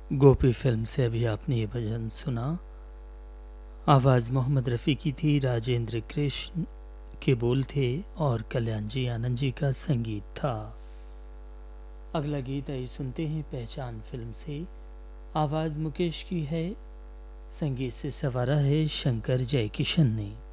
गोपी film से अभी आपने ये भजन सुना। आवाज़ मोहम्मद रफ़ी की थी, राजेंद्र कृष्ण के बोल थे और कल्याण जी आनंद जी का संगीत था। अगला गीत आइए सुनते हैं पहचान फिल्म से। आवाज़ मुकेश की है, संगीत से संवारा है शंकर जयकिशन ने।